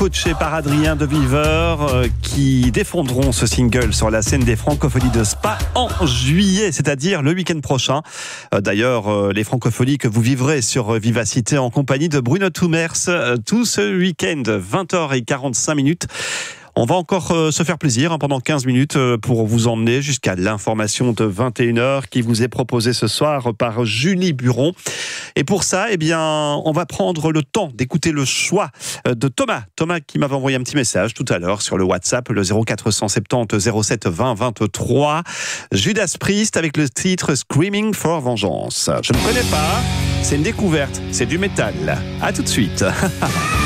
coachés par Adrien de Viver, qui défendront ce single sur la scène des Francopholies de Spa en juillet, c'est-à-dire le week-end prochain. D'ailleurs, les Francopholies que vous vivrez sur Vivacité en compagnie de Bruno Toumers tout ce week-end, 20h45. On va encore se faire plaisir pendant 15 minutes pour vous emmener jusqu'à l'information de 21h qui vous est proposée ce soir par Julie Buron. Et pour ça, on va prendre le temps d'écouter le choix de Thomas. Thomas qui m'avait envoyé un petit message tout à l'heure sur le WhatsApp, le 0470 07 20 23. Judas Priest avec le titre Screaming for Vengeance. Je ne connais pas, c'est une découverte, c'est du métal. À tout de suite.